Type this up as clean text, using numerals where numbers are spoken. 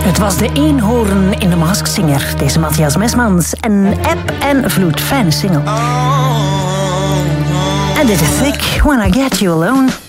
Het was de eenhoorn in de Masked Singer. Deze Matthias Mesmans en Eb en Vloed. Fijne single. En dit is Thick When I Get You Alone.